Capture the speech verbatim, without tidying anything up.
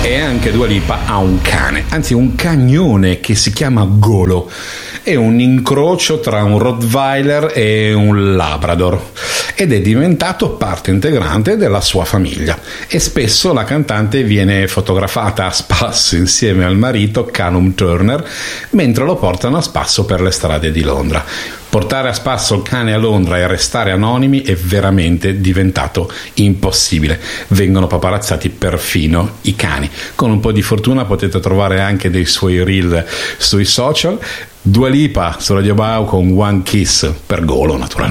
E anche Dua Lipa ha un cane, anzi un cagnone che si chiama Golo. È un incrocio tra un Rottweiler e un Labrador ed è diventato parte integrante della sua famiglia, e spesso la cantante viene fotografata a spasso insieme al marito Callum Turner mentre lo portano a spasso per le strade di Londra. Portare a spasso il cane a Londra e restare anonimi è veramente diventato impossibile. Vengono paparazzati perfino i cani. Con un po' di fortuna potete trovare anche dei suoi reel sui social. Dua Lipa su Radio Bau con One Kiss per Golo, naturalmente.